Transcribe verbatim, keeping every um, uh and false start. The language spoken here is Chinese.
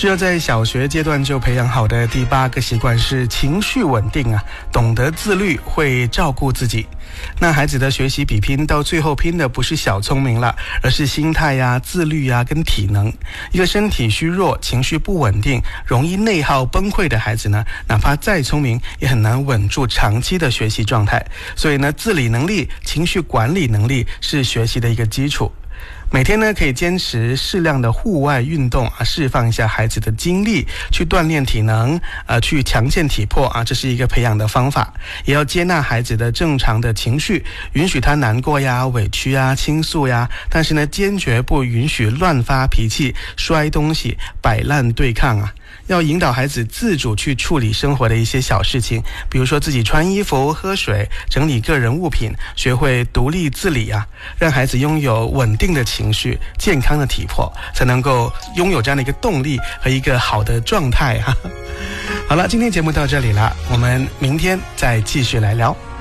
需要在小学阶段就培养好的第八个习惯是情绪稳定啊，懂得自律，会照顾自己。那孩子的学习比拼到最后拼的不是小聪明了，而是心态呀、自律呀跟体能。一个身体虚弱、情绪不稳定、容易内耗崩溃的孩子呢，哪怕再聪明也很难稳住长期的学习状态。所以呢，自理能力、情绪管理能力是学习的一个基础。每天呢，可以坚持适量的户外运动啊，释放一下孩子的精力，去锻炼体能，呃，去强健体魄啊，这是一个培养的方法。也要接纳孩子的正常的情绪，允许他难过呀、委屈呀、倾诉呀，但是呢，坚决不允许乱发脾气、摔东西、摆烂对抗啊。要引导孩子自主去处理生活的一些小事情，比如说自己穿衣服、喝水、整理个人物品，学会独立自理啊，让孩子拥有稳定的情绪、健康的体魄，才能够拥有这样的一个动力和一个好的状态啊。好了，今天节目到这里了，我们明天再继续来聊。